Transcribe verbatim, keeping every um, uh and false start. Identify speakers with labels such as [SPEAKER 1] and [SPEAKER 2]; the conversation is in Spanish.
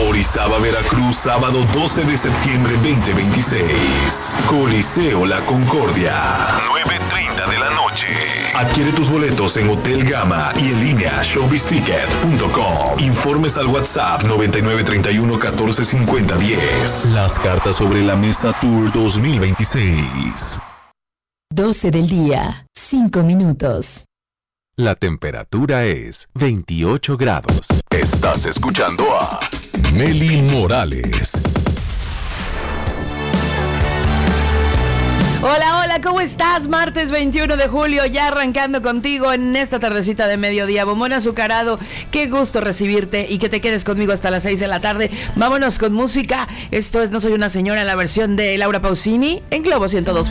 [SPEAKER 1] Orizaba, Veracruz, sábado doce de septiembre veinte veintiséis. Coliseo La Concordia, nueve treinta de la noche. Adquiere tus boletos en Hotel Gama y en línea showbiz ticket punto com. Informes al WhatsApp noventa y nueve treinta y uno catorce cincuenta diez. Las cartas sobre la mesa Tour dos mil veintiséis.
[SPEAKER 2] doce del día, cinco minutos.
[SPEAKER 1] La temperatura es veintiocho grados. Estás escuchando a Nelly Morales.
[SPEAKER 3] Hola, hola, ¿cómo estás? Martes veintiuno de julio, ya arrancando contigo en esta tardecita de mediodía. Bombón azucarado, qué gusto recibirte y que te quedes conmigo hasta las seis de la tarde. Vámonos con música. Esto es No Soy Una Señora, la versión de Laura Pausini en Globo ciento dos.